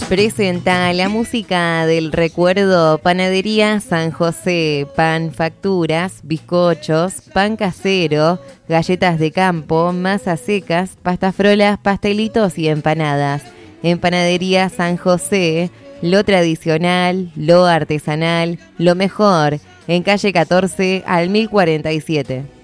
Presenta la música del recuerdo. Panadería San José, pan, facturas, bizcochos, pan casero, galletas de campo, masas secas, pastas frolas, pastelitos y empanadas. En Panadería San José, lo tradicional, lo artesanal, lo mejor. En calle 14 al 1047.